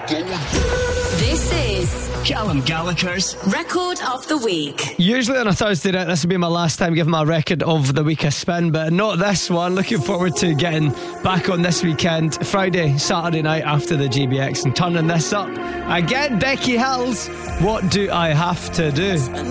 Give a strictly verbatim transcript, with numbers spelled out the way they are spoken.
This is Callum Gallagher's Record of the Week. Usually on a Thursday night, this will be my last time giving my record of the week a spin, but not this one. Looking forward to getting back on this weekend, Friday, Saturday night after the G B X, and turning this up again. Becky Hills, What Do I Have to Do?